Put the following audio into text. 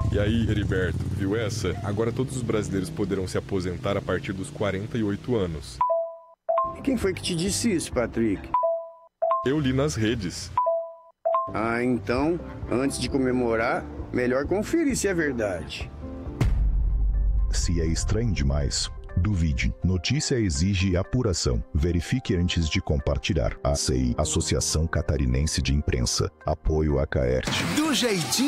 E aí, Heriberto, viu essa? Agora todos os brasileiros poderão se aposentar a partir dos 48 anos. Quem foi que te disse isso, Patrick? Eu li nas redes. Ah, então, antes de comemorar, melhor conferir se é verdade. Se é estranho demais, duvide. Notícia exige apuração. Verifique antes de compartilhar. ACI, Associação Catarinense de Imprensa. Apoio a Caerte. Do jeitinho